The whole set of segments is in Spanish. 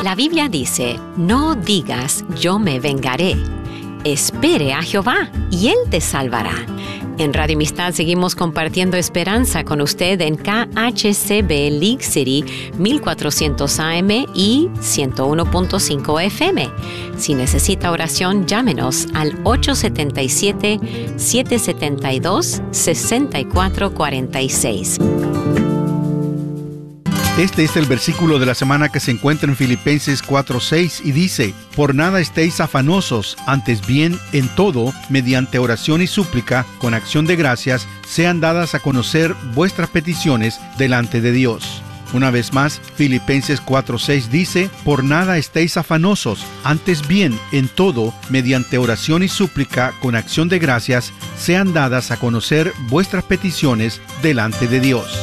La Biblia dice, no digas yo me vengaré. Espere a Jehová y Él te salvará. En Radio Amistad seguimos compartiendo esperanza con usted en KHCB League City 1400 AM y 101.5 FM. Si necesita oración, llámenos al 877-772-6446. Este es el versículo de la semana que se encuentra en Filipenses 4:6 y dice: Por nada estéis afanosos, antes bien, en todo, mediante oración y súplica, con acción de gracias, sean dadas a conocer vuestras peticiones delante de Dios. Una vez más, Filipenses 4:6 dice: Por nada estéis afanosos, antes bien, en todo, mediante oración y súplica, con acción de gracias, sean dadas a conocer vuestras peticiones delante de Dios.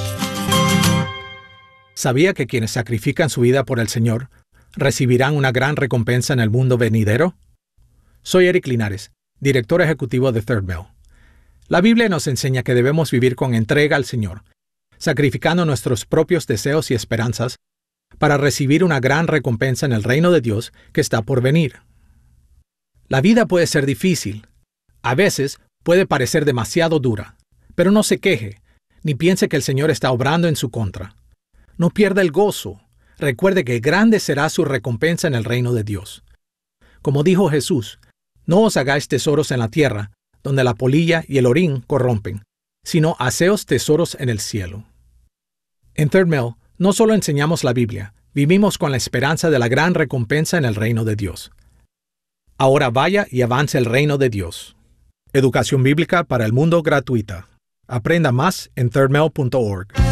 ¿Sabía que quienes sacrifican su vida por el Señor recibirán una gran recompensa en el mundo venidero? Soy Eric Linares, director ejecutivo de Third Bell. La Biblia nos enseña que debemos vivir con entrega al Señor, sacrificando nuestros propios deseos y esperanzas para recibir una gran recompensa en el reino de Dios que está por venir. La vida puede ser difícil. A veces puede parecer demasiado dura, pero no se queje, ni piense que el Señor está obrando en su contra. No pierda el gozo. Recuerde que grande será su recompensa en el reino de Dios. Como dijo Jesús, no os hagáis tesoros en la tierra, donde la polilla y el orín corrompen, sino haceos tesoros en el cielo. En Third Bell no solo enseñamos la Biblia, vivimos con la esperanza de la gran recompensa en el reino de Dios. Ahora vaya y avance el reino de Dios. Educación bíblica para el mundo gratuita. Aprenda más en thirdbell.org.